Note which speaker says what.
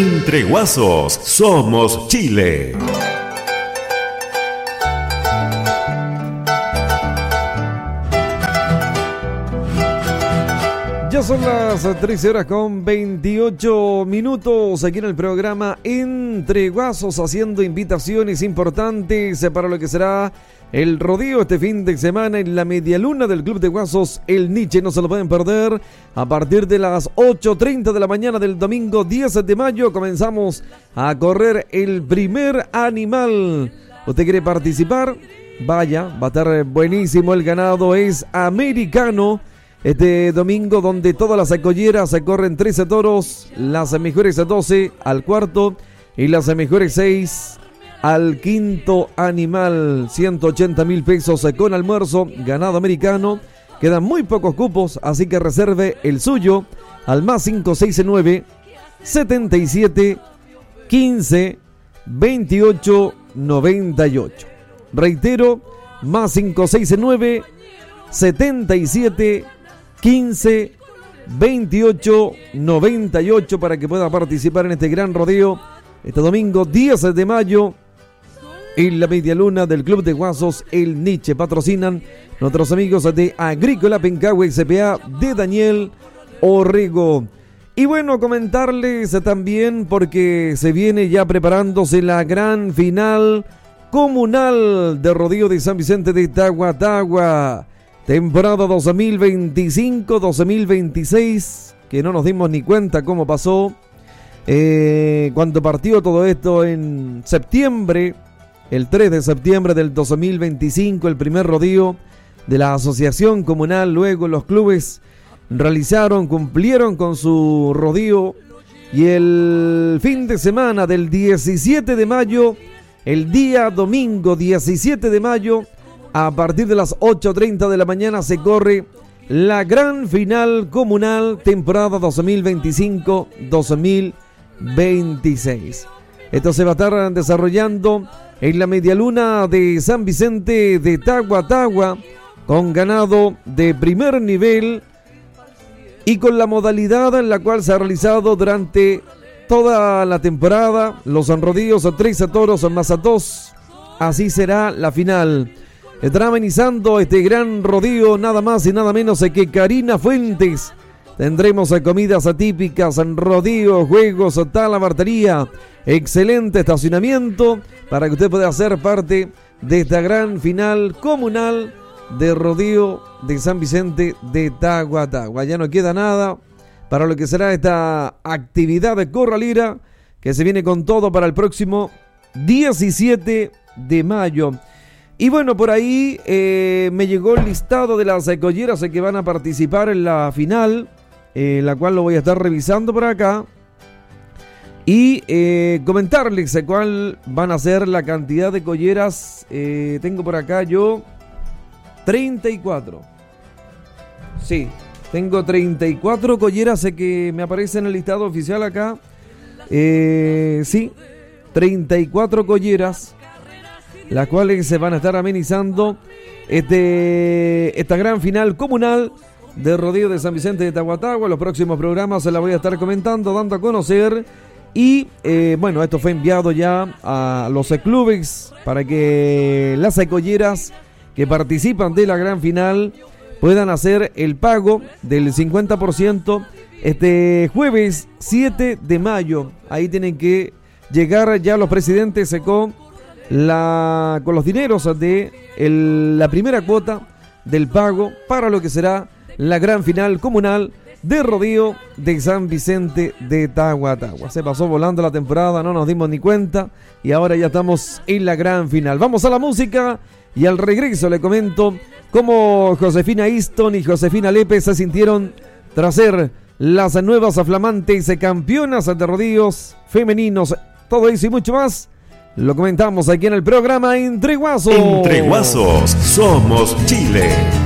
Speaker 1: Entre Guasos, somos Chile.
Speaker 2: Ya son las 13 horas con 28 minutos aquí en el programa Entre Guasos, haciendo invitaciones importantes para lo que será el rodeo este fin de semana en la medialuna del Club de Guasos El Niche. No se lo pueden perder. A partir de las 8:30 de la mañana del domingo 10 de mayo comenzamos a correr el primer animal. ¿Usted quiere participar? Vaya, va a estar buenísimo. El ganado es americano. Este domingo, donde todas las colleras se corren 13 toros, las mejores 12 al cuarto y las mejores 6 al quinto animal. 180,000 pesos con almuerzo, ganado americano. Quedan muy pocos cupos, así que reserve el suyo al más 569 77 15 28 98. Reitero, más 569 77 15 28 98 para que pueda participar en este gran rodeo este domingo 10 de mayo en la medialuna del Club de Guasos El Niche. Patrocinan nuestros amigos de Agrícola Pencahue SPA de Daniel Orrego. Y bueno, comentarles también, porque se viene ya preparándose la gran final comunal de rodeo de San Vicente de Tahuatahua. Temporada 2025-2026, que no nos dimos ni cuenta cómo pasó. Cuando partió todo esto en septiembre, el 3 de septiembre del 2025, el primer rodeo de la asociación comunal. Luego los clubes cumplieron con su rodeo. Y el fin de semana del 17 de mayo, el día domingo 17 de mayo, a partir de las 8:30 de la mañana se corre la gran final comunal temporada 2025-2026. Esto se va a estar desarrollando en la medialuna de San Vicente de Tahuatahua, con ganado de primer nivel y con la modalidad en la cual se ha realizado durante toda la temporada. Los rodeos a 13 toros más a 2. Así será la final. Estará amenizando este gran rodeo nada más y nada menos que Karina Fuentes. Tendremos comidas atípicas, rodeo, juegos, talabartería, excelente estacionamiento para que usted pueda ser parte de esta gran final comunal de rodeo de San Vicente de Tahuatahua. Ya no queda nada para lo que será esta actividad de corralera que se viene con todo para el próximo 17 de mayo. Y bueno, por ahí me llegó el listado de las colleras que van a participar en la final, la cual lo voy a estar revisando por acá. Y comentarles cuál van a ser la cantidad de colleras. Tengo por acá yo 34. Sí, tengo 34 colleras que me aparecen en el listado oficial acá. Sí, 34 colleras, las cuales se van a estar amenizando esta gran final comunal de rodeo de San Vicente de Tahuatahua. Los próximos programas se la voy a estar comentando, dando a conocer. Y bueno, esto fue enviado ya a los clubes para que las colleras que participan de la gran final puedan hacer el pago del 50% este jueves 7 de mayo. Ahí tienen que llegar ya los presidentes con los dineros de la primera cuota del pago para lo que será la gran final comunal de rodeo de San Vicente de Tahuatahua. Se pasó volando la temporada, no nos dimos ni cuenta y ahora ya estamos en la gran final. Vamos a la música y al regreso le comento cómo Josefina Easton y Josefina Lepe se sintieron tras ser las nuevas flamantes campeonas de rodeos femeninos. Todo eso y mucho más lo comentamos aquí en el programa Entre Guasos.
Speaker 1: Entre Guasos, somos Chile.